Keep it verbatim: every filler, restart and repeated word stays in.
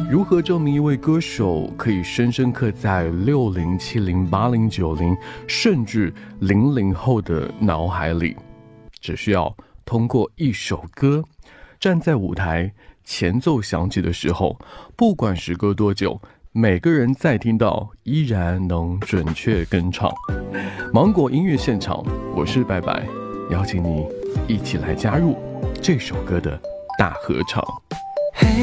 如何证明一位歌手可以深深刻在六零、七零、八零、九零，甚至零零后的脑海里？只需要通过一首歌，站在舞台前奏响起的时候，不管时隔多久，每个人再听到依然能准确跟唱。芒果音乐现场，我是白白，邀请你一起来加入这首歌的大合唱。